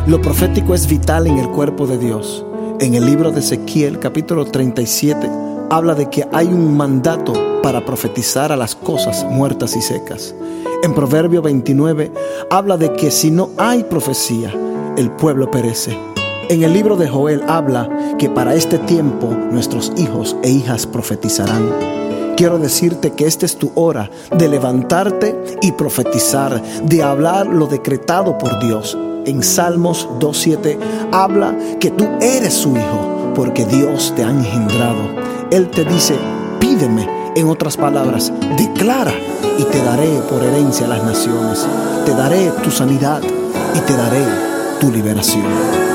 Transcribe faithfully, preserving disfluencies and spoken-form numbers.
Lo profético es vital en el cuerpo de Dios. En el libro de Ezequiel, capítulo treinta y siete, habla de que hay un mandato para profetizar a las cosas muertas y secas. En Proverbio veintinueve, habla de que si no hay profecía, el pueblo perece. En el libro de Joel habla que para este tiempo nuestros hijos e hijas profetizarán. Quiero decirte que esta es tu hora de levantarte y profetizar, de hablar lo decretado por Dios. En Salmos dos siete habla que tú eres su hijo porque Dios te ha engendrado. Él te dice, pídeme. En otras palabras, declara y te daré por herencia a las naciones. Te daré tu sanidad y te daré tu liberación.